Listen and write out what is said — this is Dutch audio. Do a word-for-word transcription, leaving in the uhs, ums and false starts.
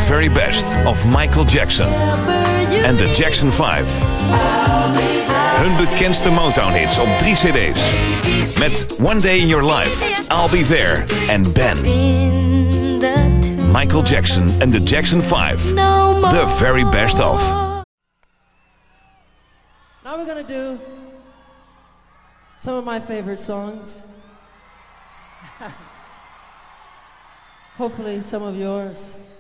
very best of Michael Jackson en The Jackson five. Hun bekendste Motown-hits op drie cd's. Met One Day in Your Life, I'll Be There en Ben. Michael Jackson and The Jackson five. The very best of. Now we're gonna do some of my favorite songs. Hopefully some of yours.